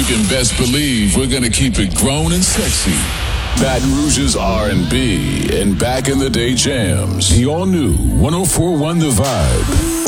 can best believe we're gonna keep it grown and sexy. Baton Rouge's R&B and back in the day jams. The all new 104.1 The Vibe.